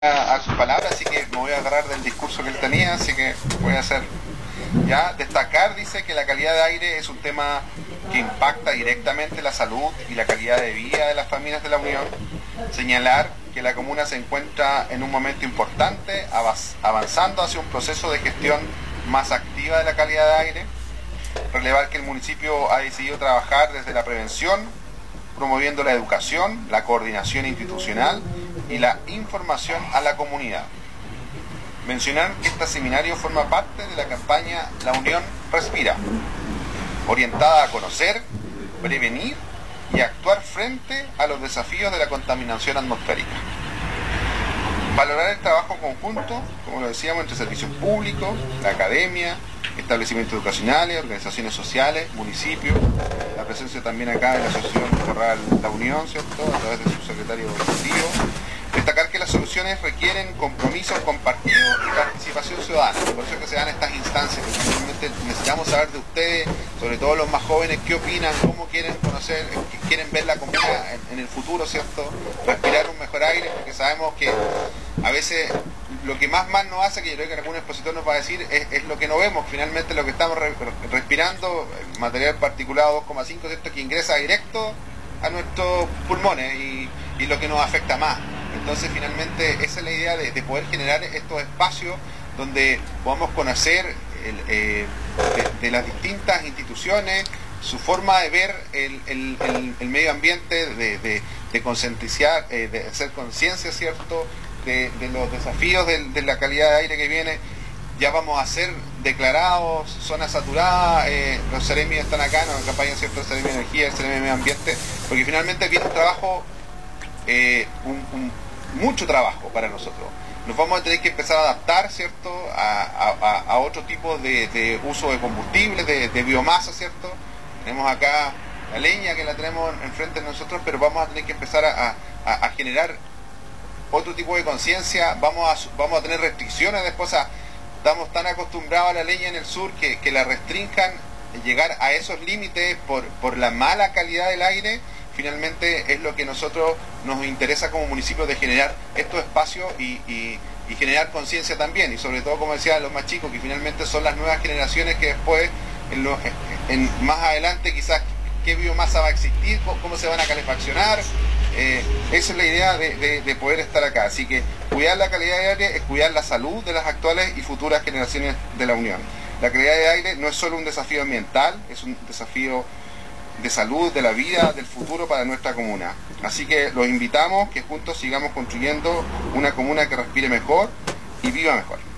a sus palabras, así que me voy a agarrar del discurso que él tenía, así que voy a hacer. Ya, destacar, dice que la calidad de aire es un tema que impacta directamente la salud y la calidad de vida de las familias de la Unión. Señalar que la comuna se encuentra en un momento importante, avanzando hacia un proceso de gestión más activa de la calidad de aire. Relevar que el municipio ha decidido trabajar desde la prevención, promoviendo la educación, la coordinación institucional y la información a la comunidad. Mencionar que este seminario forma parte de la campaña La Unión Respira, orientada a conocer, prevenir y actuar frente a los desafíos de la contaminación atmosférica. Valorar el trabajo conjunto, como lo decíamos, entre servicios públicos, la academia, establecimientos educacionales, organizaciones sociales, municipios, la presencia también acá de la Asociación Corral La Unión, ¿cierto?, a través de su secretario ejecutivo. Destacar que las soluciones requieren compromisos compartidos y participación ciudadana. Por eso es que se dan estas instancias, que simplemente necesitamos saber de ustedes, sobre todo los más jóvenes, qué opinan, cómo quieren conocer, quieren ver la comuna en el futuro, ¿cierto? Respirar un mejor aire, porque sabemos que a veces lo que más mal nos hace, que yo creo que algún expositor nos va a decir, es lo que no vemos. Finalmente lo que estamos respirando, material particulado 2,5, ¿cierto?, que ingresa directo a nuestros pulmones y lo que nos afecta más. Entonces finalmente esa es la idea de poder generar estos espacios donde podamos conocer de las distintas instituciones su forma de ver el medio ambiente, de concientizar, de hacer conciencia, ¿cierto?, de los desafíos de la calidad de aire que viene. Ya vamos a ser declarados zonas saturadas, los Ceremi están acá, nos acompañan, ¿cierto?, el Ceremi de Energía, el Ceremi de Medio Ambiente, porque finalmente viene un trabajo, mucho trabajo para nosotros. Nos vamos a tener que empezar a adaptar, ¿cierto?, a otro tipo de uso de combustibles, de biomasa, ¿cierto? Tenemos acá la leña que la tenemos enfrente de nosotros, pero vamos a tener que empezar a generar otro tipo de conciencia. Vamos a tener restricciones después. Estamos tan acostumbrados a la leña en el sur que la restrinjan, llegar a esos límites por la mala calidad del aire. Finalmente es lo que nosotros nos interesa como municipio, de generar estos espacios y generar conciencia también, y sobre todo, como decía, los más chicos, que finalmente son las nuevas generaciones que después, más adelante quizás, qué biomasa va a existir, cómo se van a calefaccionar. Esa es la idea de poder estar acá. Así que cuidar la calidad de aire es cuidar la salud de las actuales y futuras generaciones de la Unión. La calidad de aire no es solo un desafío ambiental, es un desafío de salud, de la vida, del futuro para nuestra comuna. Así que los invitamos que juntos sigamos construyendo una comuna que respire mejor y viva mejor.